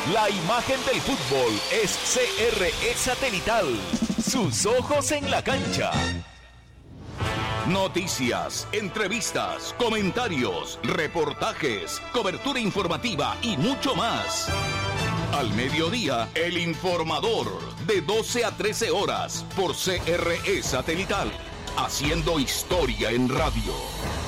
La imagen del fútbol es CRE Satelital. Sus ojos en la cancha. Noticias, entrevistas, comentarios, reportajes, cobertura informativa y mucho más. Al mediodía, El Informador, de 12 a 13 horas, por CRE Satelital, haciendo historia en radio.